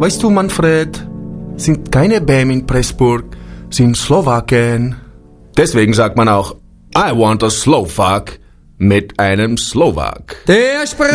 Weißt du, Manfred, sind keine Bäm in Pressburg, sind Slowaken. Deswegen sagt man auch, I want a Slovak mit einem Slowak. Der